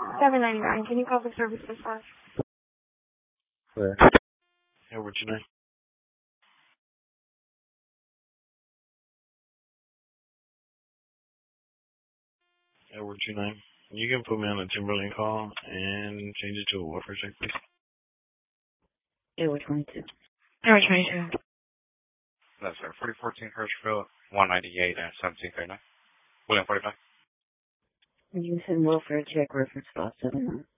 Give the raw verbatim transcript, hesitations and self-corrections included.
seven ninety-nine. Can you call the services for us? Where? Yeah, what's your name? Yeah, what's your name? You can put me on a Timberlane call and change it to a welfare check, please. Airway twenty-two. Airway twenty-two. That's sir. forty fourteen Hirschfield, one ninety-eight and seventeen thirty-nine. William forty-five. You send welfare check reference five seven nine.